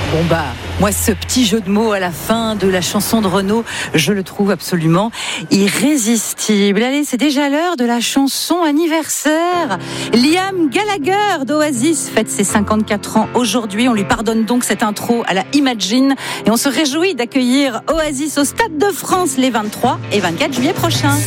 Bon moi ce petit jeu de mots à la fin de la chanson de Renaud, je le trouve absolument irrésistible. Allez, c'est déjà l'heure de la chanson anniversaire. Liam Gallagher d'Oasis fête ses 54 ans aujourd'hui. On lui pardonne donc cette intro à la Imagine et on se réjouit d'accueillir Oasis au Stade de France les 23 et 24 juillet prochains.